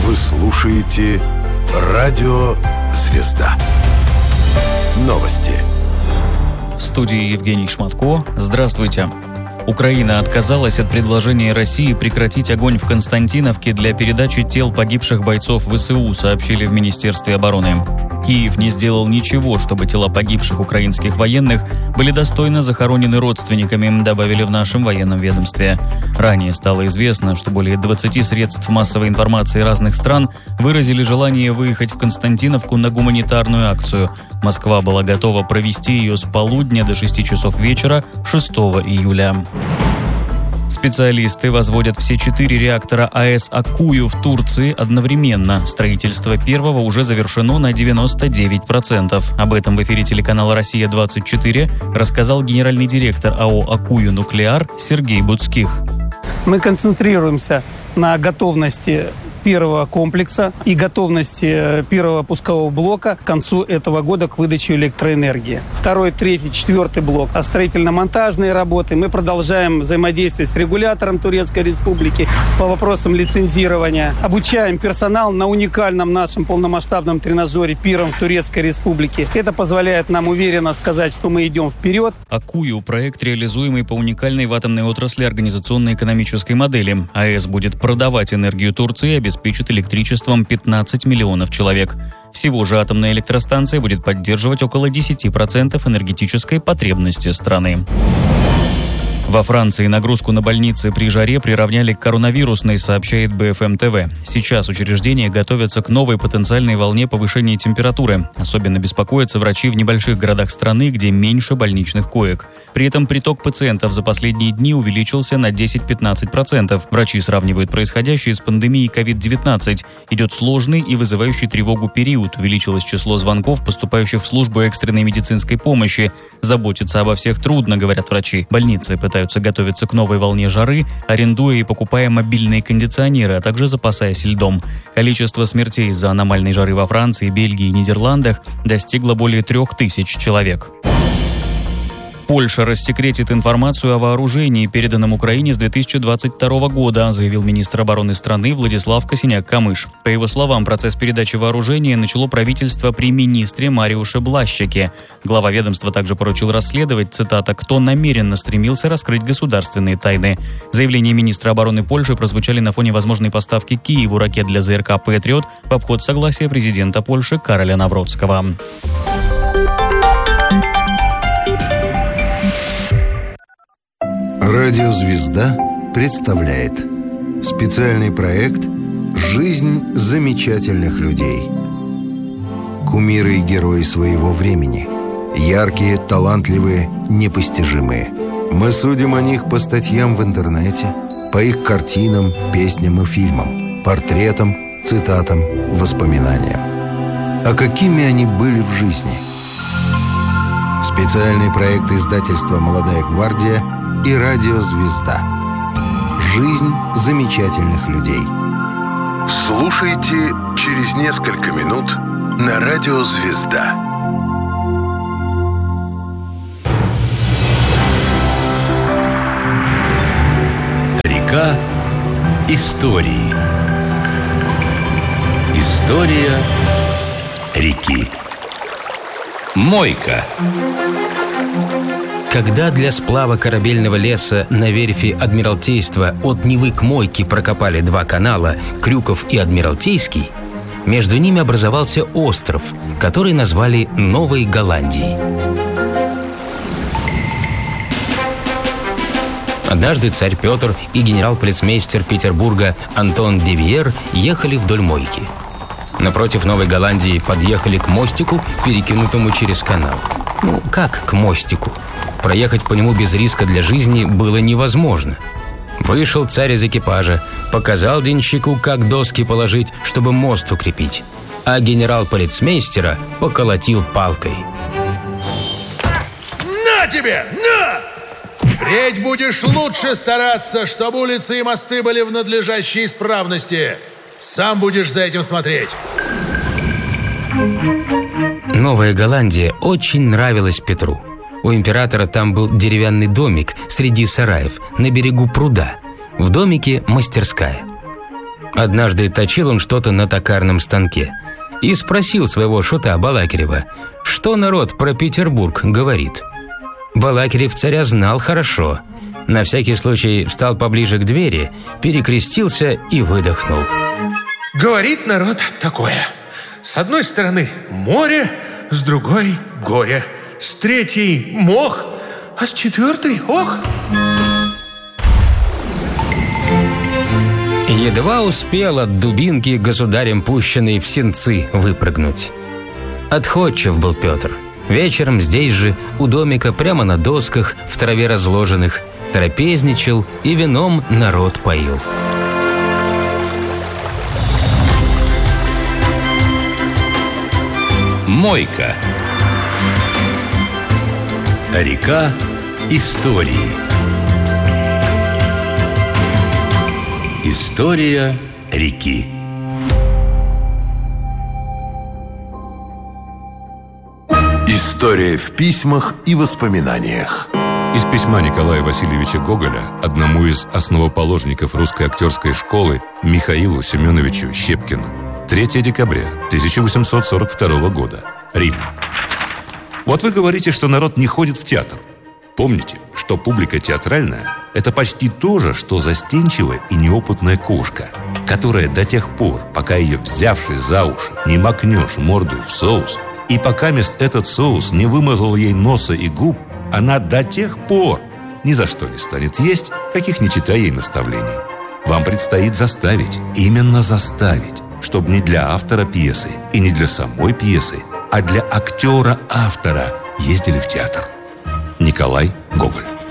Вы слушаете «Радио Звезда». Новости. В студии Евгений Шматко. Здравствуйте. Украина отказалась от предложения России прекратить огонь в Константиновке для передачи тел погибших бойцов ВСУ, сообщили в Министерстве обороны. Киев не сделал ничего, чтобы тела погибших украинских военных были достойно захоронены родственниками, добавили в нашем военном ведомстве. Ранее стало известно, что более 20 средств массовой информации разных стран выразили желание выехать в Константиновку на гуманитарную акцию. Москва была готова провести ее с полудня до 6 часов вечера 6 июля. Специалисты возводят все 4 реактора АЭС Аккую в Турции одновременно. Строительство первого уже завершено на 99%. Об этом в эфире телеканала «Россия-24» рассказал генеральный директор АО «Аккую Нуклеар» Сергей Буцких. Мы концентрируемся на готовности первого комплекса и готовности первого пускового блока к концу этого года к выдаче электроэнергии. Второй, третий, четвертый блок. А строительно-монтажные работы. Мы продолжаем взаимодействие с регулятором Турецкой Республики по вопросам лицензирования. Обучаем персонал на уникальном нашем полномасштабном тренажере «Пиром» в Турецкой Республике. Это позволяет нам уверенно сказать, что мы идем вперед. Аккую – проект, реализуемый по уникальной в атомной отрасли организационно-экономической модели. АЭС будет продавать энергию Турции и обеспечит электричеством 15 миллионов человек. Всего же атомная электростанция будет поддерживать около 10% энергетической потребности страны. Во Франции нагрузку на больницы при жаре приравняли к коронавирусной, сообщает БФМ ТВ. Сейчас учреждения готовятся к новой потенциальной волне повышения температуры. Особенно беспокоятся врачи в небольших городах страны, где меньше больничных коек. При этом приток пациентов за последние дни увеличился на 10-15%. Врачи сравнивают происходящее с пандемией COVID-19. Идет сложный и вызывающий тревогу период. Увеличилось число звонков, поступающих в службу экстренной медицинской помощи. Заботиться обо всех трудно, говорят врачи. Больницы пытаются готовиться к новой волне жары, арендуя и покупая мобильные кондиционеры, а также запасаясь льдом. Количество смертей из-за аномальной жары во Франции, Бельгии и Нидерландах достигло более 3000 человек. Польша рассекретит информацию о вооружении, переданном Украине с 2022 года, заявил министр обороны страны Владислав Косиняк-Камыш. По его словам, процесс передачи вооружения начало правительство при министре Мариуше Блащаке. Глава ведомства также поручил расследовать, цитата, «кто намеренно стремился раскрыть государственные тайны». Заявления министра обороны Польши прозвучали на фоне возможной поставки Киеву ракет для ЗРК «Патриот» в обход согласия президента Польши Кароля Навроцкого. Радио «Звезда» представляет специальный проект «Жизнь замечательных людей». Кумиры и герои своего времени. Яркие, талантливые, непостижимые. Мы судим о них по статьям в интернете, по их картинам, песням и фильмам, портретам, цитатам, воспоминаниям. А какими они были в жизни? Специальный проект издательства «Молодая гвардия» и радио «Звезда». Жизнь замечательных людей. Слушайте через несколько минут на радио «Звезда». Река истории. История реки. Мойка. Когда для сплава корабельного леса на верфи Адмиралтейства от Невы к Мойке прокопали 2 канала, Крюков и Адмиралтейский, между ними образовался остров, который назвали Новой Голландией. Однажды царь Петр и генерал-полицмейстер Петербурга Антон Девьер ехали вдоль Мойки. Напротив Новой Голландии подъехали к мостику, перекинутому через канал. Как к мостику? Проехать по нему без риска для жизни было невозможно. Вышел царь из экипажа, показал денщику, как доски положить, чтобы мост укрепить, а генерал-полицмейстера поколотил палкой. На тебе! На! Впредь будешь лучше стараться, чтобы улицы и мосты были в надлежащей исправности. Сам будешь за этим смотреть. Новая Голландия очень нравилась Петру. У императора там был деревянный домик среди сараев на берегу пруда. В домике мастерская. Однажды точил он что-то на токарном станке и спросил своего шута Балакирева, что народ про Петербург говорит. Балакирев царя знал хорошо. На всякий случай встал поближе к двери, перекрестился и выдохнул. Говорит народ такое: с одной стороны море, с другой горе, с третьей мох, а с четвертой ох. Едва успел от дубинки государем пущенный в сенцы выпрыгнуть. Отходчив был Петр. Вечером здесь же, у домика, прямо на досках, в траве разложенных, трапезничал и вином народ поил. Мойка. Река истории. История реки. История в письмах и воспоминаниях. Из письма Николая Васильевича Гоголя одному из основоположников русской актерской школы Михаилу Семеновичу Щепкину. 3 декабря 1842 года. Рим. Вот вы говорите, что народ не ходит в театр. Помните, что публика театральная – это почти то же, что застенчивая и неопытная кошка, которая до тех пор, пока ее, взявшись за уши, не макнешь мордой в соус, и пока мест этот соус не вымазал ей носа и губ, она до тех пор ни за что не станет есть, каких не читая ей наставлений. Вам предстоит заставить, именно заставить, чтобы не для автора пьесы и не для самой пьесы, а для актера-автора ездили в театр. Николай Гоголь.